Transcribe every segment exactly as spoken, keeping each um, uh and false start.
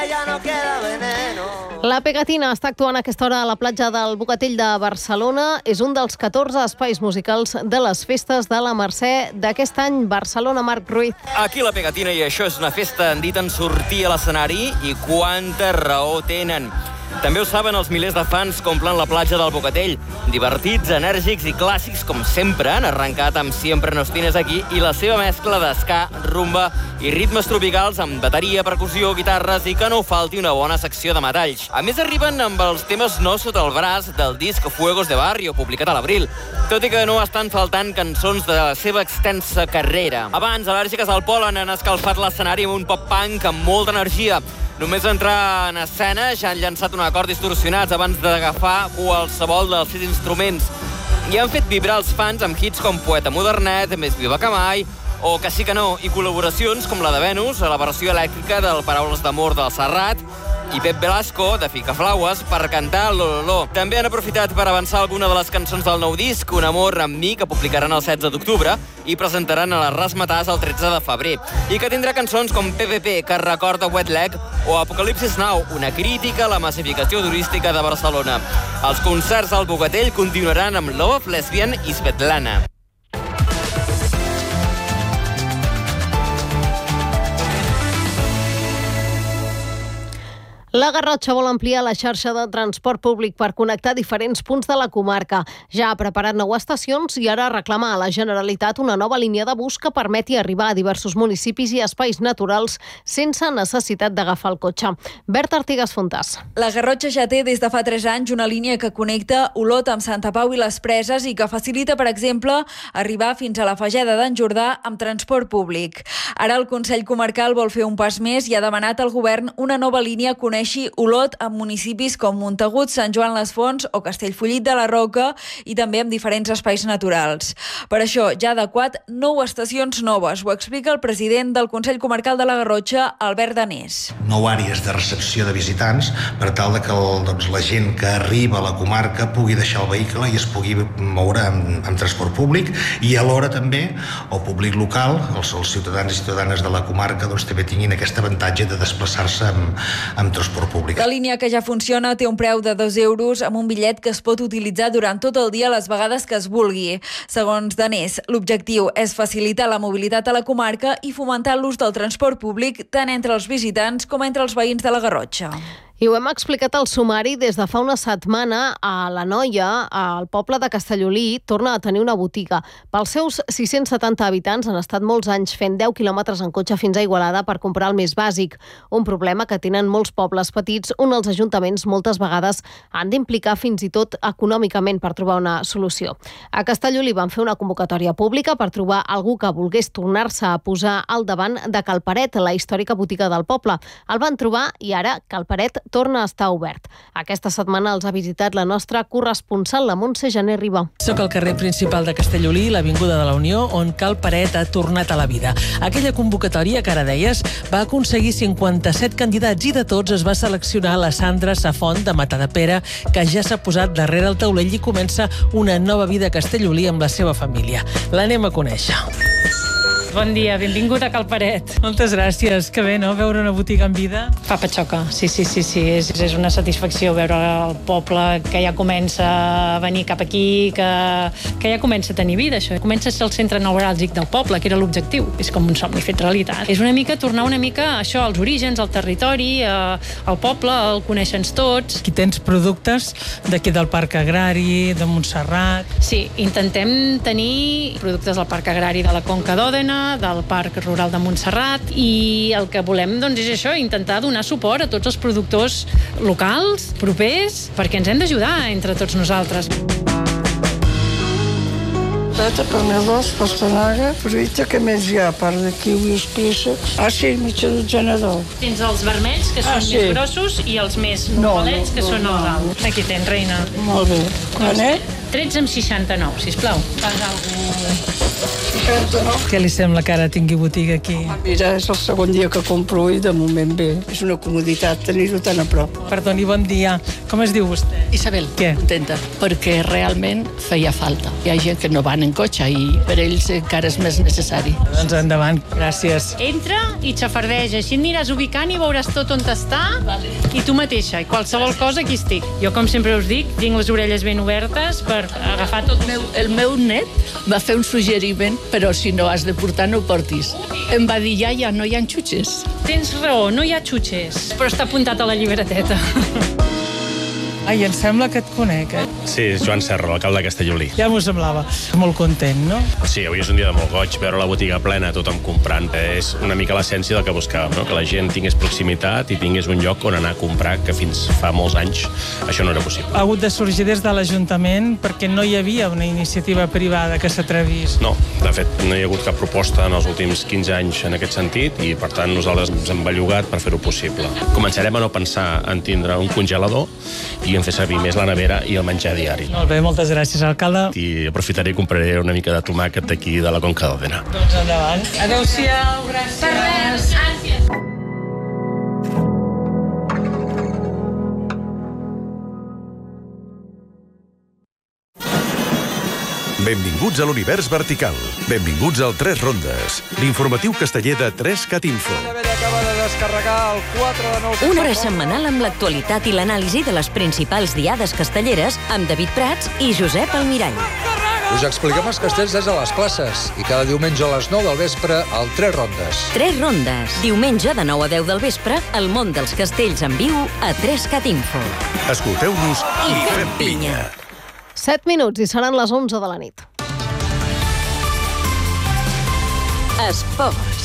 La Pegatina està actuant a aquesta hora a la platja del Bogatell de Barcelona. És un dels catorze espais musicals de les festes de la Mercè d'aquest any. Barcelona, Marc Ruiz. Aquí la Pegatina i això és una festa, han dit en sortir a l'escenari i quanta raó tenen. També ho saben els milers de fans que omplen la platja del Bogatell. Divertits, enèrgics i clàssics, com sempre, han arrencat amb Siempre nos tienes aquí i la seva mescla d'esca, rumba i ritmes tropicals amb bateria, percussió, guitarres i que no falti una bona secció de metalls. A més, arriben amb els temes no sota el braç del disc Fuegos de Barrio, publicat a l'abril, tot i que no estan faltant cançons de la seva extensa carrera. Abans, Al·lèrgiques al Pol han escalfat l'escenari amb un pop-punk amb molta energia. Només entrar en escena ja han llançat un acord distorsionats abans d'agafar qualsevol dels sis instruments. I han fet vibrar els fans amb hits com Poeta Modernet, Més viva que mai, o Que sí que no, i col·laboracions com la de Venus, a la versió elèctrica del Paraules d'amor del Serrat, i Pep Velasco, de Ficaflaues, per cantar L'Ololó. També han aprofitat per avançar alguna de les cançons del nou disc, Un amor amb mi, que publicaran el setze d'octubre, i presentaran a les Razzmatazz el tretze de febrer. I que tindrà cançons com P V P, que recorda Wet Leg, o Apocalipsis Now, una crítica a la massificació turística de Barcelona. Els concerts al Bogatell continuaran amb Love, Lesbian i Svetlana. La Garrotxa vol ampliar la xarxa de transport públic per connectar diferents punts de la comarca. Ja ha preparat nou estacions i ara reclama a la Generalitat una nova línia de bus que permeti arribar a diversos municipis i espais naturals sense necessitat d'agafar el cotxe. Berta Artigas Fontàs. La Garrotxa ja té des de fa tres anys una línia que connecta Olot amb Santa Pau i les Preses i que facilita, per exemple, arribar fins a la Fageda d'en Jordà amb transport públic. Ara el Consell Comarcal vol fer un pas més i ha demanat al govern una nova línia que Olot amb municipis com Montagut, Sant Joan les Fonts o Castellfollit de la Roca i també amb diferents espais naturals. Per això ja ha adequat nou estacions noves. Ho explica el president del Consell Comarcal de la Garrotxa, Albert Danés. Nou àrees de recepció de visitants per tal de que el, doncs, la gent que arriba a la comarca pugui deixar el vehicle i es pugui moure amb, amb transport públic i alhora també el públic local, els, els ciutadans i ciutadanes de la comarca doncs, també tinguin aquest avantatge de desplaçar-se amb, amb transport públic. La línia que ja funciona té un preu de dos euros amb un bitllet que es pot utilitzar durant tot el dia les vegades que es vulgui. Segons Danés, l'objectiu és facilitar la mobilitat a la comarca i fomentar l'ús del transport públic tant entre els visitants com entre els veïns de la Garrotxa. I ho hem explicat al sumari des de fa una setmana. A la Noia, al poble de Castellolí, torna a tenir una botiga. Pels seus sis-cents setanta habitants han estat molts anys fent deu quilòmetres en cotxe fins a Igualada per comprar el més bàsic. Un problema que tenen molts pobles petits on els ajuntaments moltes vegades han d'implicar fins i tot econòmicament per trobar una solució. A Castellolí van fer una convocatòria pública per trobar algú que volgués tornar-se a posar al davant de Calparet, la històrica botiga del poble. El van trobar i ara Calparet torna a estar obert. Aquesta setmana els ha visitat la nostra corresponsal, la Montse Janer Riba. Soc al carrer principal de Castellolí, l'Avinguda de la Unió, on Cal Paret ha tornat a la vida. Aquella convocatòria, que ara deies, va aconseguir cinquanta-set candidats i de tots es va seleccionar la Sandra Safont de Matadepera, que ja s'ha posat darrere el taulell i comença una nova vida a Castellolí amb la seva família. L'anem a conèixer. Bon dia, benvingut a Cal Paret. Moltes gràcies, que bé, no?, veure una botiga en vida. Fa patxoca, sí, sí, sí, sí. És, és una satisfacció veure el poble que ja comença a venir cap aquí, que, que ja comença a tenir vida, això. Comença a ser el centre neuràlgic del poble, que era l'objectiu. És com un somni fet realitat. És una mica tornar una mica a això, als orígens, al territori, a, al poble, el coneixen tots. Aquí tens productes d'aquí del Parc Agrari, de Montserrat. Sí, intentem tenir productes del Parc Agrari de la Conca d'Òdena, del Parc Rural de Montserrat, i el que volem doncs, és això, intentar donar suport a tots els productors locals, propers, perquè ens hem d'ajudar entre tots nosaltres. Patata, panelós, pastanaga, fruita, que més hi ha, a part de kiwis, préssecs. Ah, sí, mitja dotzena d'ou. Tens els vermells, que són ah, sí. més grossos, i els més no, normalets, que no, són no. a dalt. Aquí tens, reina. Molt bé. Quan, eh? tretze amb seixanta-nou, sisplau. Fas alguna Perdó. Què li sembla que ara tingui botiga aquí? Mira, és el segon dia que compro i de moment bé. És una comoditat tenir-ho tan a prop. Perdoni, bon dia. Com es diu vostè? Isabel, Què? contenta, perquè realment feia falta. Hi ha gent que no van en cotxe i per ells encara és més necessari. Doncs endavant, gràcies. Entra i xafardeja, així et aniràs ubicant i veuràs tot on està, vale. I tu mateixa, i qualsevol cosa aquí estic. Jo, com sempre us dic, tinc les orelles ben obertes per agafar tot. El meu, el meu net va fer un suggeriment, però si no has de portar, no ho portis. Em va dir, ja, ja, no hi ha xutxes. Tens raó, no hi ha xutxes, però està apuntat a la llibreteta. Ai, em sembla que et conec, eh? Sí, és Joan Serra, l'alcalde de Castellolí. Ja m'ho semblava. Molt content, no? Sí, avui és un dia de molt goig, veure la botiga plena, tothom comprant. És una mica l'essència del que buscàvem, no? Que la gent tingués proximitat i tingués un lloc on anar a comprar, que fins fa molts anys això no era possible. Ha hagut de sorgir des de l'Ajuntament perquè no hi havia una iniciativa privada que s'atrevís. No, de fet, no hi ha hagut cap proposta en els últims quinze anys en aquest sentit i, per tant, nosaltres ens hem bellugat per fer-ho possible. Començarem a no pensar en tindre un congelador i en fer servir més la nevera i el menjar diari. Molt bé, moltes gràcies, alcalde. I aprofitaré i compraré una mica de tomàquet d'aquí de la Conca d'Òdena. Doncs endavant. Adéu-siau, gràcies. Per res, gràcies. Benvinguts a l'univers vertical. Benvinguts al Tres Rondes, l'informatiu casteller de tres cat info. Una hora setmanal amb l'actualitat i l'anàlisi de les principals diades castelleres amb David Prats i Josep Almirall. Us expliquem els castells des de les classes i cada diumenge a les nou del vespre al Tres Rondes. Tres Rondes. Diumenge de nou a deu del vespre, el món dels castells en viu a tres cat info. Escolteu-nos i, I fem pinya. set minuts i seran les onze de la nit. Esports.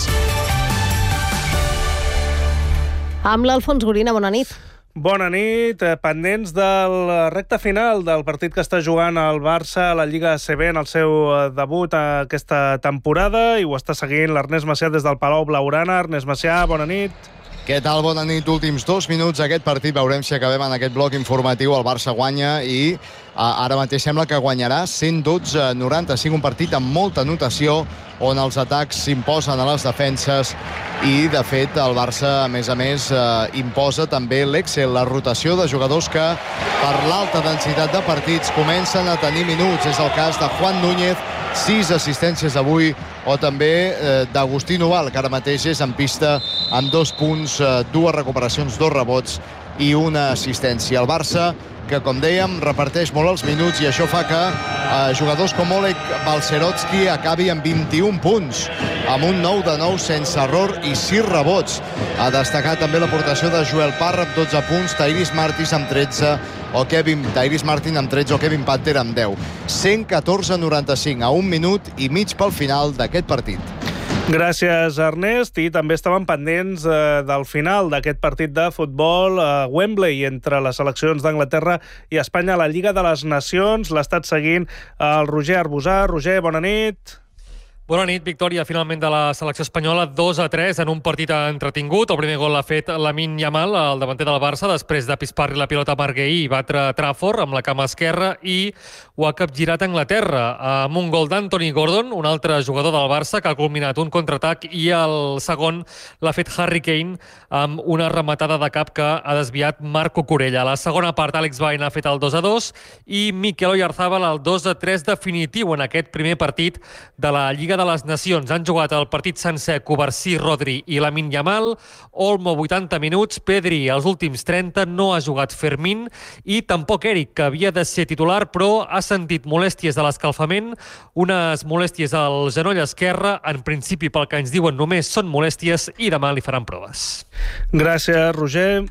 Amb l'Alfons Gorina, bona nit. Bona nit. Pendents del recte final del partit que està jugant el Barça a la Lliga A C B en el seu debut aquesta temporada i ho està seguint l'Ernest Macià des del Palau Blaugrana. Ernest Macià, bona nit. Què tal? Bona nit. Últims dos minuts d'aquest partit. Veurem si acabem en aquest bloc informatiu. El Barça guanya i uh, ara mateix sembla que guanyarà cent dotze a noranta-cinc. Un partit amb molta anotació on els atacs s'imposen a les defenses i, de fet, el Barça, a més a més, eh, imposa també l'Excel, la rotació de jugadors que, per l'alta densitat de partits, comencen a tenir minuts. És el cas de Juan Núñez, sis assistències avui, o també eh, d'Agustí Noval, que ara mateix és en pista amb dos punts, eh, dues recuperacions, dos rebots i una assistència. El Barça, que, com dèiem, reparteix molt els minuts i això fa que eh, jugadors com Oleg Balcerovski acabi amb vint-i-un punts, amb un nou de nou sense error i sis rebots. Ha destacat també l'aportació de Joel Parra amb dotze punts, Tyrese Martin amb tretze, o Kevin, Tyrese Martin amb tretze o Kevin Panther amb deu. cent catorze a noranta-cinc, a un minut i mig pel final d'aquest partit. Gràcies, Ernest. I també estaven pendents eh, del final d'aquest partit de futbol a Wembley entre les seleccions d'Anglaterra i Espanya a la Lliga de les Nacions. L'ha estat seguint el Roger Arbusà. Roger, bona nit. Bona nit, victòria finalment de la selecció espanyola, dos a tres en un partit entretingut. El primer gol l'ha fet Lamine Yamal, el davanter del Barça, després de pispar-li la pilota a Margueí i batre Trafford amb la cama esquerra i ho ha capgirat a Anglaterra amb un gol d'Anthony Gordon, un altre jugador del Barça que ha culminat un contraatac, i el segon l'ha fet Harry Kane amb una rematada de cap que ha desviat Marco Corella. A la segona part, Alex Baena ha fet el dos a dos i Mikel Oyarzabal el dos a tres definitiu en aquest primer partit de la Lliga de les Nacions. Han jugat el partit sencer Covarsí, Rodri i Lamine Yamal. Olmo, vuitanta minuts. Pedri, els últims trenta. No ha jugat Fermín i tampoc Eric, que havia de ser titular, però ha sentit molèsties de l'escalfament, unes molèsties al genoll esquerre. En principi, pel que ens diuen, només són molèsties i demà li faran proves. Gràcies, Roger.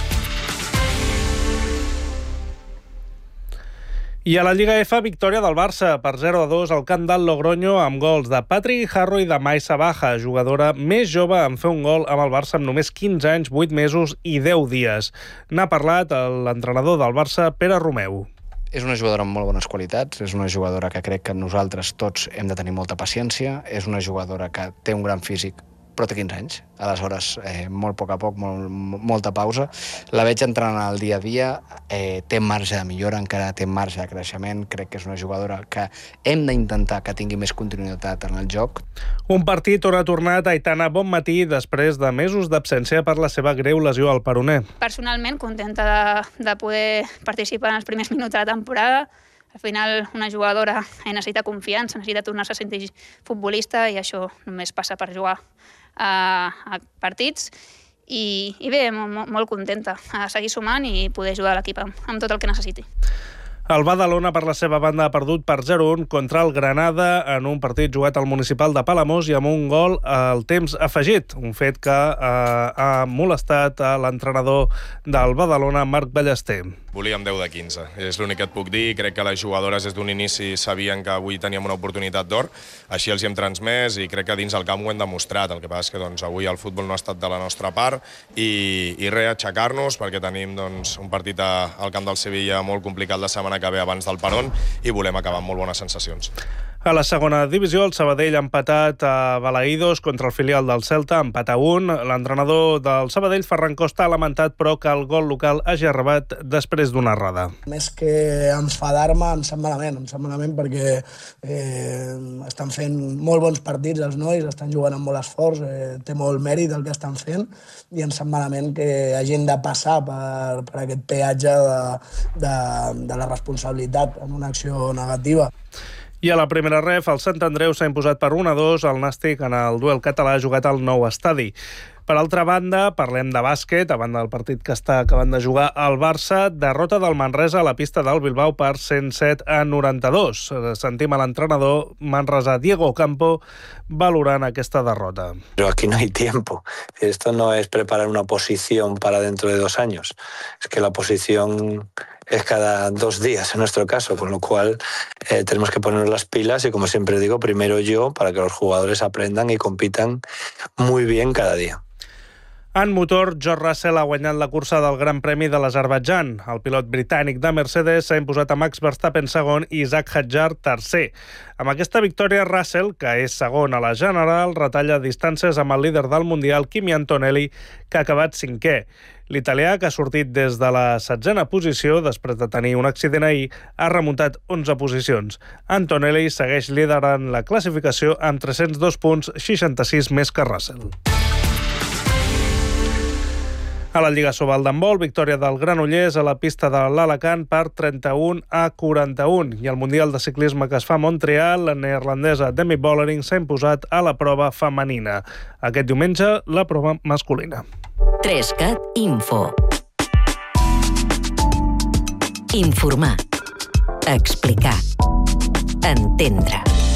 I a la Lliga F, victòria del Barça per zero a dos al camp del Logroño amb gols de Patrick Harro i de Maisa Baja, jugadora més jove en fer un gol amb el Barça amb només quinze anys, vuit mesos i deu dies. N'ha parlat l'entrenador del Barça, Pere Romeu. És una jugadora amb molt bones qualitats, és una jugadora que crec que nosaltres tots hem de tenir molta paciència, és una jugadora que té un gran físic, però té quinze anys. Aleshores, eh, molt a poc a poc, molt, molta pausa. La veig entrant al dia a dia, eh, té marge de millora, encara té marge de creixement. Crec que és una jugadora que hem d'intentar que tingui més continuïtat en el joc. Un partit on ha tornat Aitana Bonmatí després de mesos d'absència per la seva greu lesió al peroné. Personalment, contenta de, de poder participar en els primers minuts de la temporada. Al final, una jugadora necessita confiança, necessita tornar-se a sentir futbolista i això només passa per jugar a, a partits. I, i bé, molt, molt contenta a seguir sumant i poder ajudar l'equip amb, amb tot el que necessiti. El Badalona, per la seva banda, ha perdut per zero a un contra el Granada en un partit jugat al municipal de Palamós i amb un gol al temps afegit, un fet que eh, ha molestat a l'entrenador del Badalona, Marc Ballester. Volíem deu de quinze, és l'únic que et puc dir. Crec que les jugadores des d'un inici sabien que avui teníem una oportunitat d'or, així els hi hem transmès i crec que dins el camp ho hem demostrat. El que passa és que doncs, avui el futbol no ha estat de la nostra part i, i res, aixecar-nos perquè tenim doncs, un partit a, al camp del Sevilla molt complicat la setmana que ve abans del peron i volem acabar amb molt bones sensacions. A la segona divisió, el Sabadell ha empatat a Balaïdos contra el filial del Celta, empat a un. L'entrenador del Sabadell, Ferran Costa, ha lamentat però que el gol local hagi arribat després d'una errada. Més que enfadar-me, em sap malament, em sap malament perquè eh, estan fent molt bons partits els nois, estan jugant amb molt esforç, eh, té molt mèrit el que estan fent i em sap malament que hagin de passar per, per aquest peatge de, de, de la responsabilitat en una acció negativa. I a la primera ref, el Sant Andreu s'ha imposat per un a dos al Nàstic en el duel català jugat al nou estadi. Per altra banda, parlem de bàsquet, a banda del partit que està acabant de jugar el Barça, derrota del Manresa a la pista del Bilbao per cent set a noranta-dos. Sentim a l'entrenador manresà Diego Campo valorant aquesta derrota. Pero aquí no hay tiempo. Esto no es preparar una posición para dentro de dos años. Es que la posición es cada dos días en nuestro caso, con lo cual eh, tenemos que ponernos las pilas y, como siempre digo, primero yo, para que los jugadores aprendan y compitan muy bien cada día. En motor, George Russell ha guanyat la cursa del Gran Premi de l'Azerbaidjan. El pilot britànic de Mercedes s'ha imposat a Max Verstappen segon i Isaac Hadjar tercer. Amb aquesta victòria, Russell, que és segon a la general, retalla distàncies amb el líder del Mundial, Kimi Antonelli, que ha acabat cinquè. L'italià, que ha sortit des de la setzena posició després de tenir un accident ahir, ha remuntat onze posicions. Antonelli segueix liderant la classificació amb tres-cents dos punts, seixanta-sis més que Russell. A la Lliga Sobal d'handbol, victòria del Granollers a la pista de l'Alacant per trenta-un a quaranta-un. I al Mundial de Ciclisme que es fa a Montreal, la neerlandesa Demi Vollering s'ha imposat a la prova femenina. Aquest diumenge, la prova masculina. tres cat Info. Informar. Explicar. Entendre.